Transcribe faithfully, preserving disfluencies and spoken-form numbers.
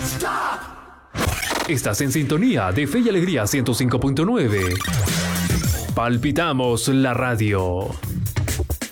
Estás en sintonía de Fe y Alegría ciento cinco punto nueve. Palpitamos la radio.